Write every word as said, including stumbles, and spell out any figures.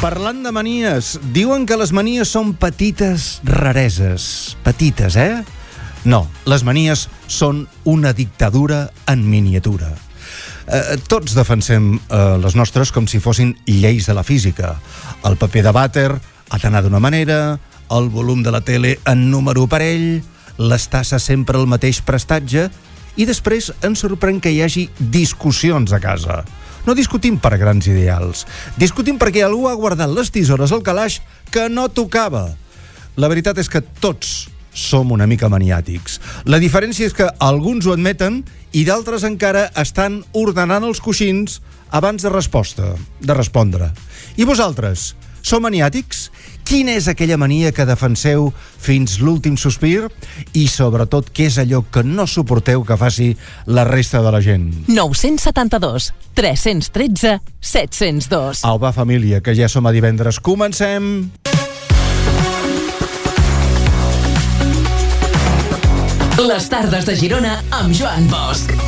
Parlant de manies, diuen que les manies són petites rareses. Petites, eh? No, les manies són una dictadura en miniatura. Eh, tots defensem eh, les nostres com si fossin lleis de la física. El paper de vàter ha d'anar d'una manera, el volum de la tele en número parell, les tasses sempre al mateix prestatge, i després ens sorprèn que hi hagi discussions a casa. No discutim per grans ideals, discutim perquè algú ha guardat les tisores al calaix que no tocava. La veritat és que tots som una mica maniàtics. La diferència és que alguns ho admeten i d'altres encara estan ordenant els coixins abans de resposta, de respondre. I vosaltres, sou maniàtics? Quina és aquella mania que defenseu fins l'últim sospir? I sobretot, què és allò que no suporteu que faci la resta de la gent? nou set dos, tres un tres, set zero dos. Au, va, família, que ja som a divendres. Comencem! Les tardes de Girona amb Joan Bosch.